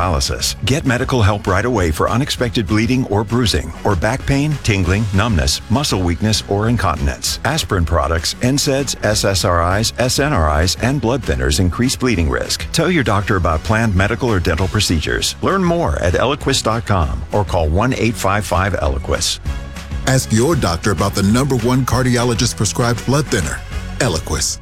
paralysis. Get medical help right away for unexpected bleeding or bruising, or back pain, tingling, numbness, muscle weakness, or incontinence. Aspirin products, NSAIDs, SSRIs, SNRIs, and blood thinners increase bleeding risk. Tell your doctor about planned medical or dental procedures. Learn more at Eliquis.com or call 1-855-ELIQUIS. Ask your doctor about the #1 cardiologist prescribed blood thinner, Eliquis.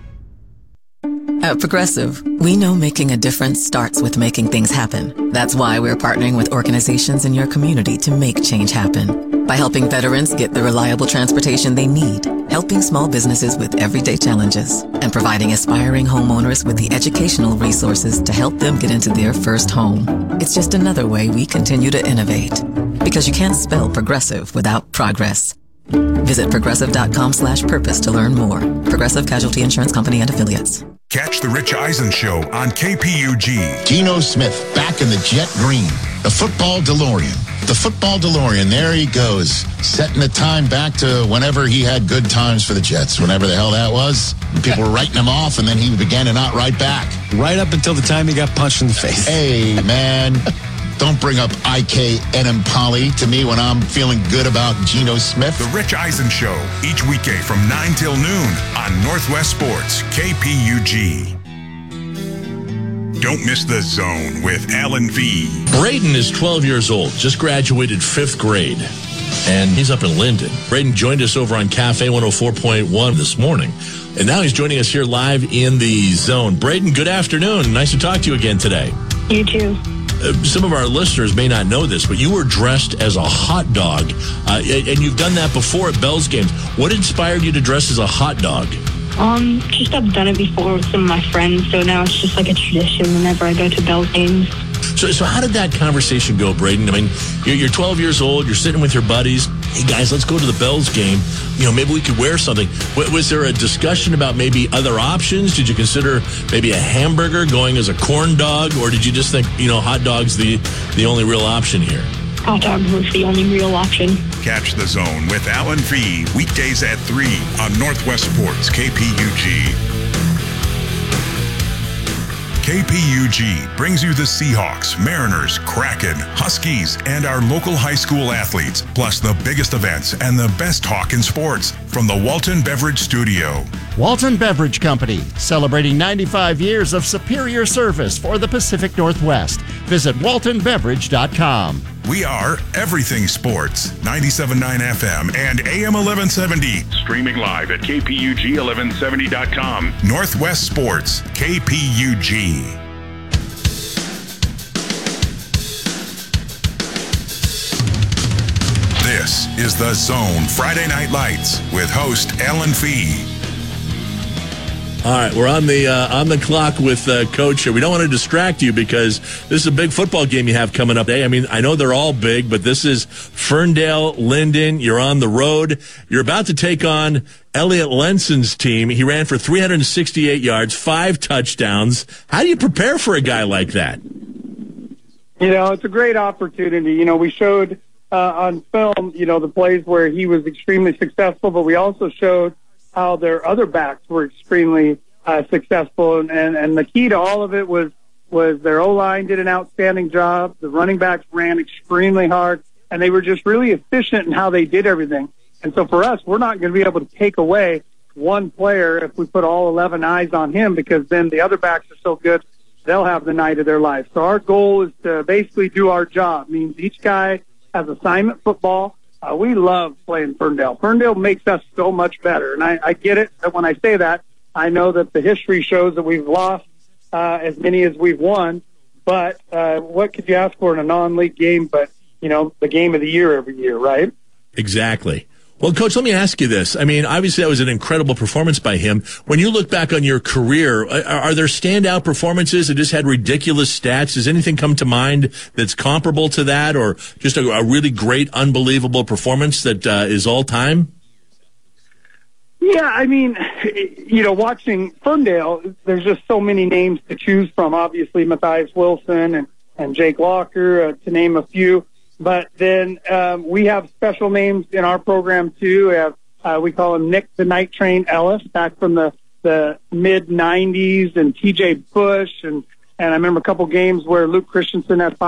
At Progressive, we know making a difference starts with making things happen. That's why we're partnering with organizations in your community to make change happen. By helping veterans get the reliable transportation they need, helping small businesses with everyday challenges, and providing aspiring homeowners with the educational resources to help them get into their first home. It's just another way we continue to innovate. Because you can't spell progressive without progress. Visit progressive.com/purpose to learn more. Progressive Casualty Insurance Company and Affiliates. Catch the Rich Eisen Show on KPUG. Geno Smith back in the jet green. The football DeLorean. The football DeLorean. There he goes. Setting the time back to whenever he had good times for the Jets. Whenever the hell that was. And people were writing him off, and then he began to not write back. Right up until the time he got punched in the face. Hey, man. Don't bring up IK Enemkali to me when I'm feeling good about Geno Smith. The Rich Eisen Show, each weekday from 9 till noon on Northwest Sports, KPUG. Don't miss The Zone with Alan V. Braden is 12 years old, just graduated 5th grade, and he's up in Linden. Braden joined us over on Cafe 104.1 this morning, and now he's joining us here live in The Zone. Braden, good afternoon. Nice to talk to you again today. You too. Some of our listeners may not know this, but you were dressed as a hot dog, and you've done that before at Bell's games. What inspired you to dress as a hot dog? Just I've done it before with some of my friends, so now it's just like a tradition whenever I go to Bell's games. So how did that conversation go, Braden? I mean, you're 12 years old, you're sitting with your buddies. Hey, guys, let's go to the Bells game. Maybe we could wear something. Was there a discussion about maybe other options? Did you consider maybe a hamburger going as a corn dog? Or did you just think, hot dog's the only real option here? Hot dog was the only real option. Catch The Zone with Alan V. Weekdays at 3 on Northwest Sports, KPUG. KPUG brings you the Seahawks, Mariners, Kraken, Huskies, and our local high school athletes, plus the biggest events and the best talk in sports from the Walton Beverage Studio. Walton Beverage Company, celebrating 95 years of superior service for the Pacific Northwest. Visit waltonbeverage.com. We are Everything Sports, 97.9 FM and AM 1170. Streaming live at KPUG1170.com. Northwest Sports, KPUG. This is The Zone Friday Night Lights with host Alan Fee. All right, we're on the clock with Coach here. We don't want to distract you because this is a big football game you have coming up today. I mean, I know they're all big, but this is Ferndale, Linden. You're on the road. You're about to take on Elliot Lenson's team. He ran for 368 yards, 5 touchdowns. How do you prepare for a guy like that? It's a great opportunity. We showed on film, the plays where he was extremely successful, but we also showed how their other backs were extremely successful. And the key to all of it was their O-line did an outstanding job. The running backs ran extremely hard, and they were just really efficient in how they did everything. And so for us, we're not going to be able to take away one player if we put all 11 eyes on him, because then the other backs are so good, they'll have the night of their life. So our goal is to basically do our job. It means each guy has assignment football. We love playing Ferndale. Ferndale makes us so much better. And I get it. But when I say that, I know that the history shows that we've lost as many as we've won. But what could you ask for in a non-league game but, the game of the year every year, right? Exactly. Well, Coach, let me ask you this. I mean, obviously that was an incredible performance by him. When you look back on your career, are there standout performances that just had ridiculous stats? Does anything come to mind that's comparable to that, or just a really great, unbelievable performance that is all time? Yeah, I mean, watching Ferndale, there's just so many names to choose from. Obviously, Matthias Wilson and Jake Locker, to name a few. But then we have special names in our program, too. We call him Nick the Night Train Ellis, back from the mid-'90s, and T.J. Bush. And I remember a couple games where Luke Christensen had